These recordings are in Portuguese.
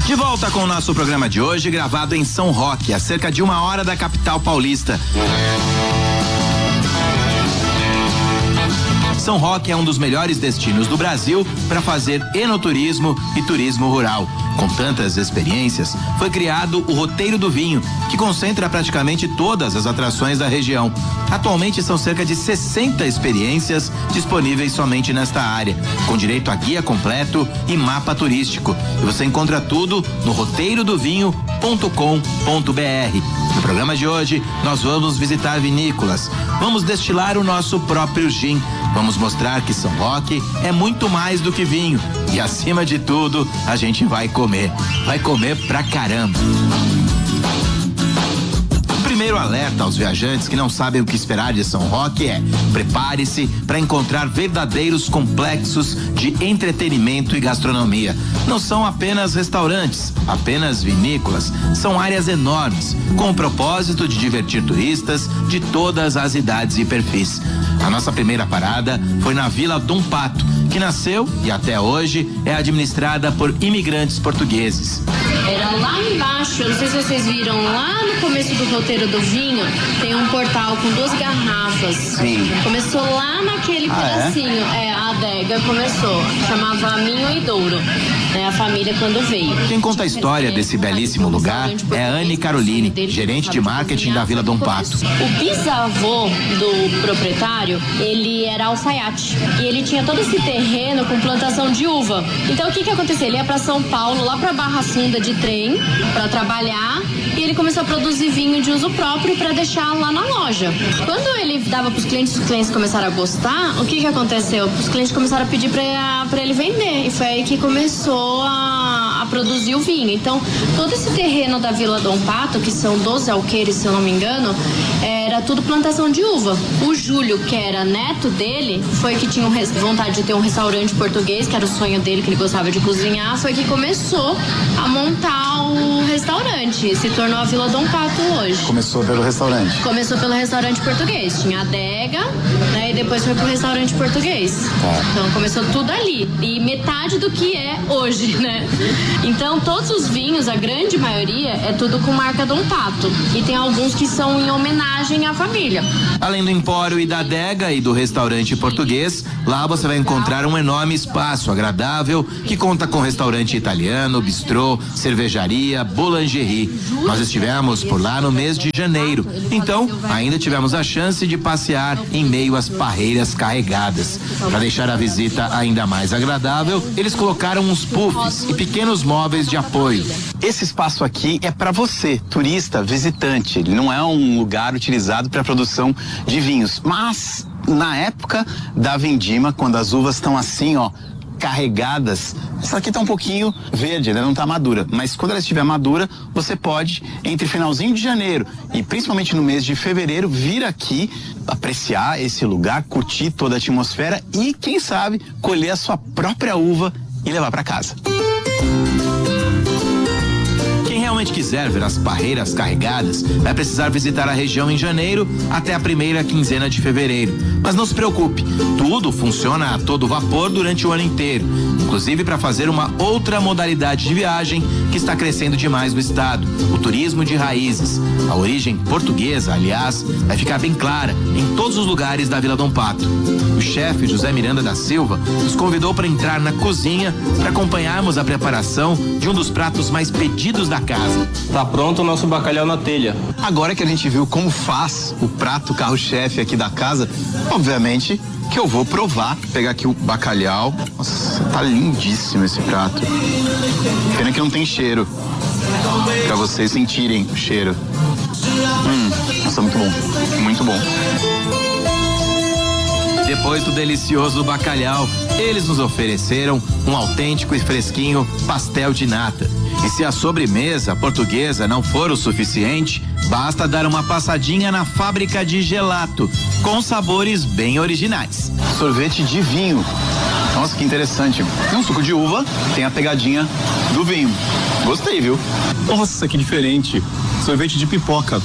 De volta com o nosso programa de hoje, gravado em São Roque, a cerca de 1 hora da capital paulista. São Roque é um dos melhores destinos do Brasil para fazer enoturismo e turismo rural. Com tantas experiências, foi criado o Roteiro do Vinho, que concentra praticamente todas as atrações da região. Atualmente são cerca de 60 experiências disponíveis somente nesta área, com direito a guia completo e mapa turístico. E você encontra tudo no roteirodovinho.com.br. No programa de hoje, nós vamos visitar vinícolas, vamos destilar o nosso próprio gin, vamos mostrar que São Roque é muito mais do que vinho e, acima de tudo, a gente vai comer pra caramba. O primeiro alerta aos viajantes que não sabem o que esperar de São Roque é: prepare-se para encontrar verdadeiros complexos de entretenimento e gastronomia. Não são apenas restaurantes, apenas vinícolas, são áreas enormes, com o propósito de divertir turistas de todas as idades e perfis. A nossa primeira parada foi na Vila Dom Pato, que nasceu e até hoje é administrada por imigrantes portugueses. Era lá embaixo, eu não sei se vocês viram, lá no começo do Roteiro do Vinho, tem um portal com 2 garrafas. Sim. Começou lá naquele pedacinho, a adega começou, chamava Minho e Douro, né, a família quando veio. Quem conta a história desse belíssimo lugar é a Anne Caroline, gerente de marketing da Vila Dom Pato. O bisavô do proprietário, ele era alfaiate e ele tinha todo esse terreno com plantação de uva. Então o que aconteceu? Ele ia para São Paulo, lá para Barra Funda de trem, para trabalhar, e ele começou a produzir vinho de uso próprio para deixar lá na loja. Quando ele dava para os clientes começaram a gostar, o que aconteceu? Os clientes começaram a pedir para ele vender, e foi aí que começou a produzir o vinho. Então, todo esse terreno da Vila Dom Pato, que são 12 alqueires, se eu não me engano, era tudo plantação de uva. O Júlio, que era neto dele, foi que tinha vontade de ter um restaurante português, que era o sonho dele, que ele gostava de cozinhar, foi que começou a montar o restaurante. Se tornou a Vila Dom Pato hoje. Começou pelo restaurante? Começou pelo restaurante português. Tinha a adega, né, e depois foi pro restaurante português. Tá. Então começou tudo ali. E metade do que é hoje, né? Então todos os vinhos, a grande maioria, é tudo com marca Dom Pato. E tem alguns que são em homenagem à família. Além do empório e da adega e do restaurante português, lá você vai encontrar um enorme espaço agradável que conta com restaurante italiano, bistrô, cervejaria, boulangerie. Nós estivemos por lá no mês de janeiro, então ainda tivemos a chance de passear em meio às parreiras carregadas. Para deixar a visita ainda mais agradável, eles colocaram uns puffs e pequenos móveis de apoio. Esse espaço aqui é para você, turista, visitante. Ele não é um lugar utilizado para produção de vinhos, mas na época da vindima, quando as uvas estão assim, ó, carregadas, essa aqui tá um pouquinho verde, né? Não tá madura, mas quando ela estiver madura, você pode, entre finalzinho de janeiro e principalmente no mês de fevereiro, vir aqui apreciar esse lugar, curtir toda a atmosfera e, quem sabe, colher a sua própria uva e levar para casa. Quem realmente quiser ver as parreiras carregadas vai precisar visitar a região em janeiro até a primeira quinzena de fevereiro. Mas não se preocupe, tudo funciona a todo vapor durante o ano inteiro, inclusive para fazer uma outra modalidade de viagem que está crescendo demais no estado: o turismo de raízes. A origem portuguesa, aliás, vai ficar bem clara em todos os lugares da Vila Dom Pato. O chefe José Miranda da Silva nos convidou para entrar na cozinha para acompanharmos a preparação de um dos pratos mais pedidos da casa. Tá pronto o nosso bacalhau na telha. Agora que a gente viu como faz o prato carro-chefe aqui da casa, obviamente que eu vou provar. Pegar aqui o bacalhau. Nossa, tá lindíssimo esse prato. Pena que não tem cheiro, pra vocês sentirem o cheiro. Nossa, muito bom, muito bom. Depois do delicioso bacalhau, eles nos ofereceram um autêntico e fresquinho pastel de nata. E se a sobremesa portuguesa não for o suficiente, basta dar uma passadinha na fábrica de gelato, com sabores bem originais. Sorvete de vinho. Nossa, que interessante. Tem um suco de uva, tem a pegadinha do vinho. Gostei, viu? Nossa, que diferente. Sorvete de pipoca.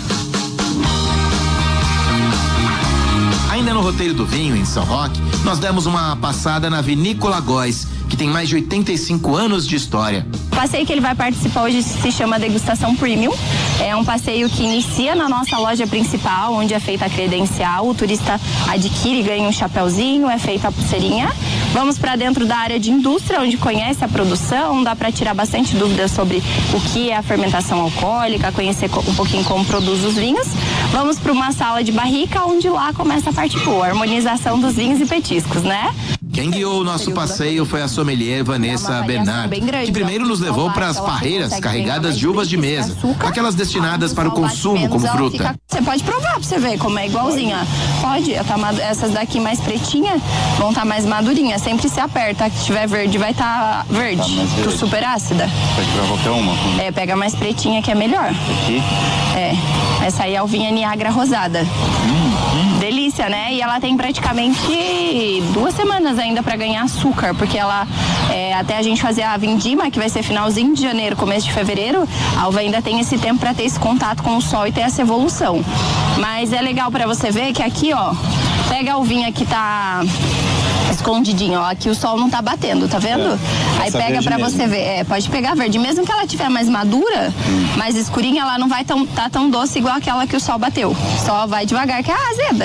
Ainda no Roteiro do Vinho, em São Roque, nós demos uma passada na Vinícola Góes, que tem mais de 85 anos de história. O passeio que ele vai participar hoje se chama Degustação Premium. É um passeio que inicia na nossa loja principal, onde é feita a credencial. O turista adquire e ganha um chapéuzinho, é feita a pulseirinha. Vamos para dentro da área de indústria, onde conhece a produção, dá para tirar bastante dúvidas sobre o que é a fermentação alcoólica, conhecer um pouquinho como produz os vinhos. Vamos para uma sala de barrica, onde lá começa a parte boa, a harmonização dos vinhos e petiscos, né? Quem guiou o nosso passeio foi a sommelier Vanessa Bernard, que primeiro nos levou para as parreiras carregadas de uvas de mesa, aquelas destinadas para o consumo como fruta. Você pode provar pra você ver como é igualzinha. Pode, essas daqui mais pretinhas vão estar mais madurinhas. Sempre se aperta, que tiver verde vai estar verde. Super ácida. Pode provar qualquer uma? Pega mais pretinha que é melhor. Aqui? Essa aí é a uvinha Niagara rosada. Delícia, né? E ela tem praticamente 2 semanas ainda para ganhar açúcar, porque ela, até a gente fazer a vindima, que vai ser finalzinho de janeiro, começo de fevereiro, a uva ainda tem esse tempo para ter esse contato com o sol e ter essa evolução. Mas é legal para você ver que aqui, ó, pega a uvinha que tá escondidinho, ó, aqui o sol não tá batendo, tá vendo? Aí pega pra você ver, pode pegar verde, mesmo que ela tiver mais madura, mais escurinha, ela não vai tá tão doce igual aquela que o sol bateu, só vai devagar, que é azeda.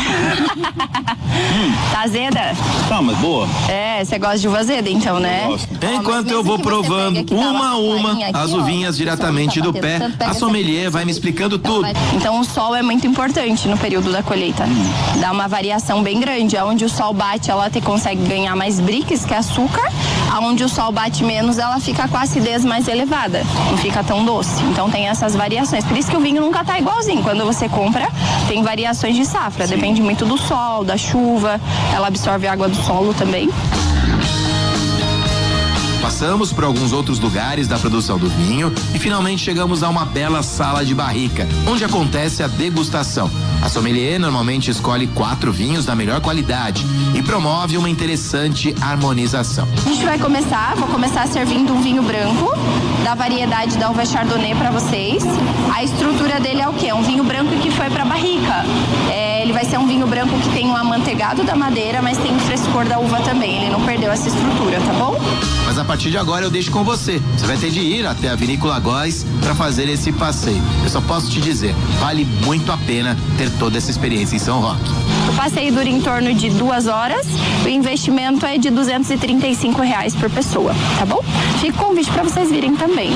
Tá azeda? Tá, mas boa. Você gosta de uva azeda, então, né? Enquanto eu vou provando uma a uma as uvinhas diretamente do pé, a sommelier vai me explicando tudo. Então o sol é muito importante no período da colheita. Dá uma variação bem grande, onde o sol bate, ela consegue ganhar mais briques, que é açúcar, aonde o sol bate menos, ela fica com a acidez mais elevada, não fica tão doce. Então tem essas variações, por isso que o vinho nunca tá igualzinho. Quando você compra, tem variações de safra, depende muito do sol, da chuva, ela absorve a água do solo também. Passamos por alguns outros lugares da produção do vinho e finalmente chegamos a uma bela sala de barrica, onde acontece a degustação. A sommelier normalmente escolhe 4 vinhos da melhor qualidade e promove uma interessante harmonização. A gente vai vou começar servindo um vinho branco, da variedade da uva Chardonnay para vocês. A estrutura dele é o quê? É um vinho branco que foi para barrica. Ele vai ser um vinho branco que tem um amanteigado da madeira, mas tem o frescor da uva também. Ele não perdeu essa estrutura, tá bom? Mas a partir de agora eu deixo com você. Você vai ter de ir até a Vinícola Góes para fazer esse passeio. Eu só posso te dizer, vale muito a pena ter toda essa experiência em São Roque. O passeio dura em torno de 2 horas. O investimento é de R$235 por pessoa, tá bom? Fica o convite para vocês virem também.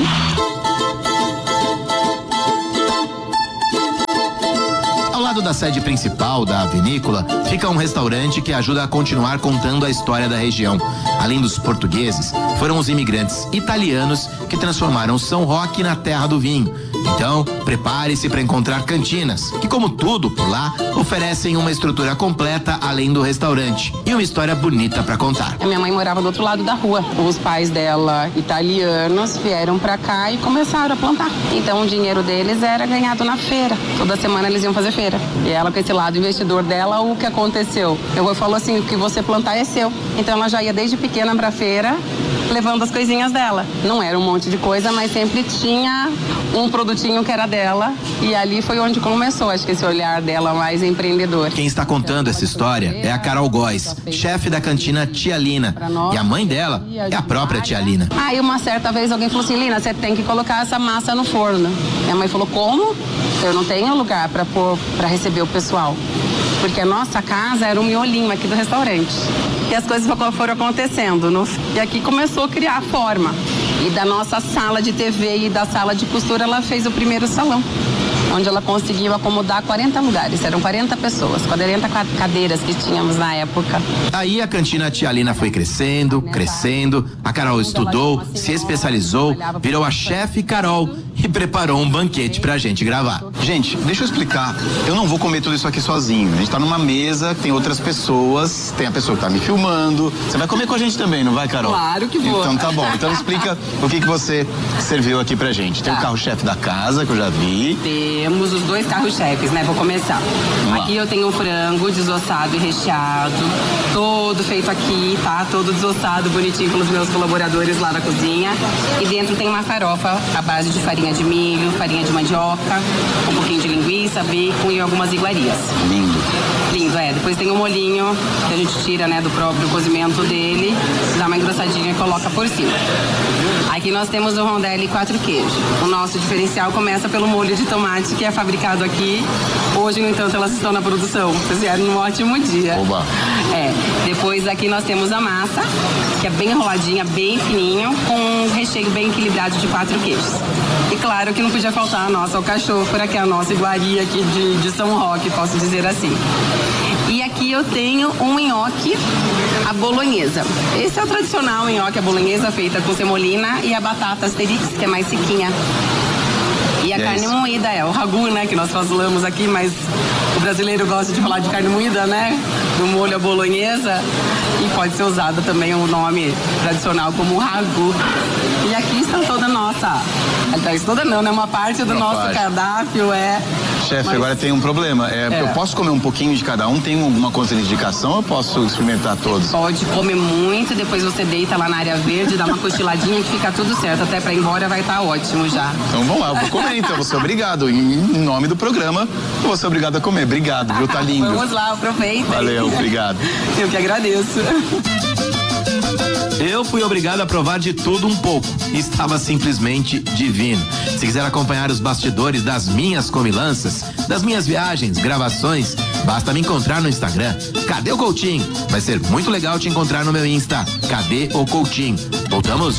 Ao lado da sede principal da vinícola, fica um restaurante que ajuda a continuar contando a história da região. Além dos portugueses, foram os imigrantes italianos que transformaram São Roque na terra do vinho. Então, prepare-se para encontrar cantinas, que como tudo por lá, oferecem uma estrutura completa além do restaurante e uma história bonita para contar. A minha mãe morava do outro lado da rua. Os pais dela, italianos, vieram para cá e começaram a plantar. Então o dinheiro deles era ganhado na feira. Toda semana eles iam fazer feira. E ela, com esse lado investidor dela, o que aconteceu? Meu avô falou assim, o que você plantar é seu. Então ela já ia desde pequena pra feira, levando as coisinhas dela. Não era um monte de coisa, mas sempre tinha um produtinho que era dela. E ali foi onde começou, acho que esse olhar dela mais empreendedor. Quem está contando essa história é a Carol Góes, chefe da cantina Tia Lina. E a mãe dela é a própria Tia Lina. Aí uma certa vez alguém falou assim, Lina, você tem que colocar essa massa no forno. Minha mãe falou, como? Eu não tenho lugar para receber o pessoal. Porque a nossa casa era um miolinho aqui do restaurante. E as coisas foram acontecendo. E aqui começou a criar a forma. E da nossa sala de TV e da sala de costura, ela fez o primeiro salão, onde ela conseguiu acomodar 40 lugares. Eram 40 pessoas, 40 cadeiras que tínhamos na época. Aí a cantina Tia Lina foi crescendo. A Carol estudou, se especializou, virou a chefe Carol e preparou um banquete pra gente gravar. Gente, deixa eu explicar. Eu não vou comer tudo isso aqui sozinho. A gente tá numa mesa, tem outras pessoas, tem a pessoa que tá me filmando. Você vai comer com a gente também, não vai, Carol? Claro que vou. Então tá bom. Então explica o que você serviu aqui pra gente. Tem o carro-chefe da casa, que eu já vi. Temos os 2 carro-chefes, né? Vou começar. Aqui eu tenho um frango desossado e recheado, todo feito aqui, tá? Todo desossado, bonitinho pelos meus colaboradores lá na cozinha. E dentro tem uma farofa à base de farinha farinha de milho, farinha de mandioca, um pouquinho de linguiça, bacon e algumas iguarias. Lindo. Lindo, Depois tem o molhinho que a gente tira, né, do próprio cozimento dele, dá uma engrossadinha e coloca por cima. Aqui nós temos o rondelli 4 queijos. O nosso diferencial começa pelo molho de tomate que é fabricado aqui. Hoje, no entanto, elas estão na produção. Vocês vieram num ótimo dia. Oba. Depois aqui nós temos a massa, que é bem enroladinha, bem fininho, com um recheio bem equilibrado de 4 queijos. E claro que não podia faltar a nossa alcachofra, que é a nossa iguaria aqui de São Roque, posso dizer assim. E aqui eu tenho um nhoque à bolonhesa. Esse é o tradicional nhoque à bolonhesa, feita com semolina e a batata asterix, que é mais sequinha. E a carne moída o ragu, né, que nós falamos aqui, mas o brasileiro gosta de falar de carne moída, né, do molho à bolonhesa, e pode ser usado também o nome tradicional como ragu. E aqui está toda a nossa, aliás, toda não, né, uma parte do nosso cardápio Chefe, agora tem um problema, eu posso comer um pouquinho de cada um? Tem alguma contraindicação ou eu posso experimentar todos? Pode comer muito, depois você deita lá na área verde, dá uma cochiladinha que fica tudo certo, até pra ir embora vai estar ótimo já. Então vamos lá, eu vou comer então, vou ser obrigado, em nome do programa, eu vou ser obrigado a comer, obrigado, viu, tá lindo. Vamos lá, aproveita. Valeu, obrigado. Eu que agradeço. Eu fui obrigado a provar de tudo um pouco. Estava simplesmente divino. Se quiser acompanhar os bastidores das minhas comilanças, das minhas viagens, gravações, basta me encontrar no Instagram. Cadê o Coutinho? Vai ser muito legal te encontrar no meu Insta. Cadê o Coutinho? Voltamos